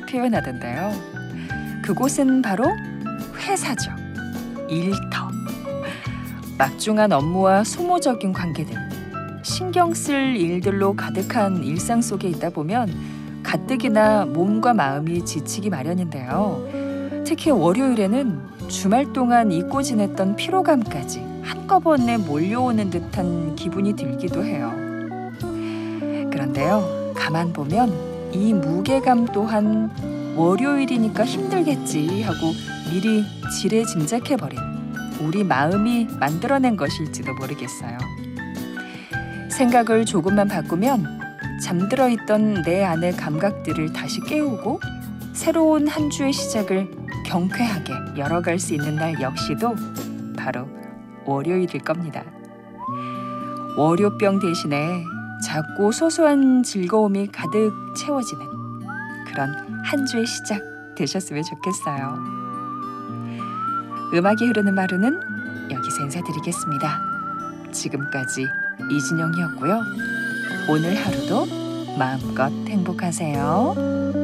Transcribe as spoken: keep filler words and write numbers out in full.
표현하던데요. 그곳은 바로 회사죠. 일터. 막중한 업무와 소모적인 관계들, 신경 쓸 일들로 가득한 일상 속에 있다 보면 가뜩이나 몸과 마음이 지치기 마련인데요. 특히 월요일에는 주말 동안 잊고 지냈던 피로감까지 한꺼번에 몰려오는 듯한 기분이 들기도 해요. 그런데요, 가만 보면 이 무게감 또한 월요일이니까 힘들겠지 하고 미리 지레짐작해버린 우리 마음이 만들어낸 것일지도 모르겠어요. 생각을 조금만 바꾸면 잠들어 있던 내 안의 감각들을 다시 깨우고 새로운 한 주의 시작을 경쾌하게 열어갈 수 있는 날 역시도 바로 월요일일 겁니다. 월요병 대신에 작고 소소한 즐거움이 가득 채워지는 그런 한 주의 시작 되셨으면 좋겠어요. 음악이 흐르는 하루는 여기서 인사드리겠습니다. 지금까지 이진영이었고요. 오늘 하루도 마음껏 행복하세요.